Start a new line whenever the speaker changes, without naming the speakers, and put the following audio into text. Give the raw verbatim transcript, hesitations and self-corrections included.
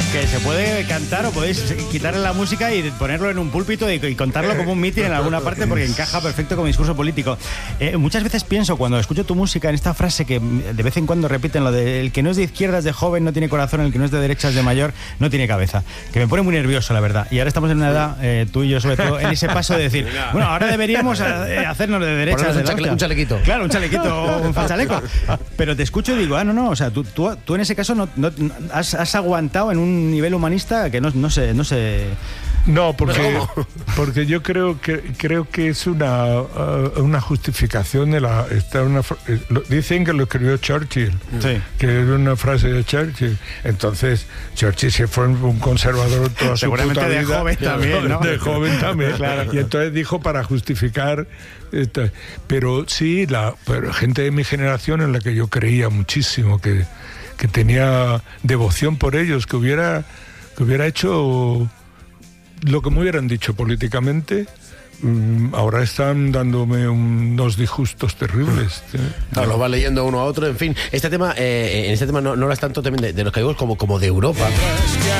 que se puede cantar o podéis quitarle la música y ponerlo en un púlpito y, y contarlo como un mitin en alguna parte porque encaja perfecto como discurso político. Eh, muchas veces pienso cuando escucho tu música en esta frase que de vez en cuando repiten lo de el que no es de izquierdas de joven no tiene corazón, el que no es de derechas de mayor no tiene cabeza, que me pone muy nervioso la verdad. Y ahora estamos en una edad, eh, tú y yo sobre todo, en ese paso de decir, bueno, ahora deberíamos eh, hacernos de derechas de
un, chacle, un chalequito.
Claro, un chalequito o un chaleco. Pero te escucho y digo, ah, no, no, o sea, tú, tú, tú en ese caso no, no has, has aguantado en un nivel humanista que no, no sé, no sé.
No, porque, porque yo creo que creo que es una uh, una justificación de la está una dicen que lo escribió Churchill, sí. Que es una frase de Churchill. Entonces Churchill se fue un conservador toda su puta
de
vida,
joven también, ¿no?
De joven también. Claro. Y entonces dijo para justificar esto. Pero sí, la pero gente de mi generación en la que yo creía muchísimo, que que tenía devoción por ellos, que hubiera que hubiera hecho lo que me hubieran dicho políticamente, ahora están dándome unos disgustos terribles.
Claro, los va leyendo uno a otro, en fin. Este tema, eh, en este tema no, no hablas tanto también de, de los gallegos como, como de Europa.